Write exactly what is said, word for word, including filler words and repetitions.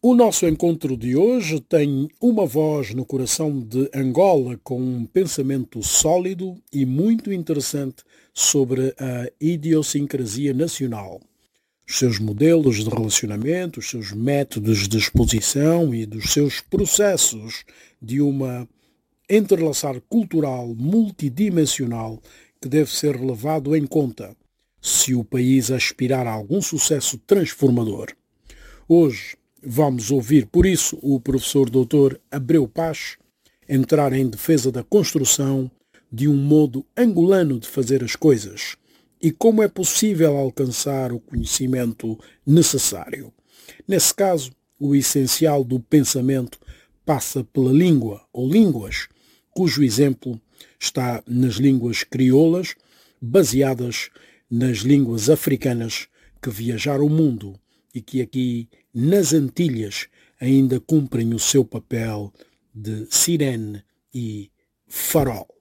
O nosso encontro de hoje tem uma voz no coração de Angola com um pensamento sólido e muito interessante sobre a idiosincrasia nacional, os seus modelos de relacionamento, os seus métodos de exposição e dos seus processos de uma entrelaçar cultural multidimensional que deve ser levado em conta se o país aspirar a algum sucesso transformador. Hoje vamos ouvir, por isso, o professor doutor Abreu Paz entrar em defesa da construção de um modo angolano de fazer as coisas e como é possível alcançar o conhecimento necessário. Nesse caso, o essencial do pensamento passa pela língua ou línguas, cujo exemplo está nas línguas crioulas, baseadas nas línguas africanas que viajaram o mundo e que aqui, nas Antilhas, ainda cumprem o seu papel de sirene e farol.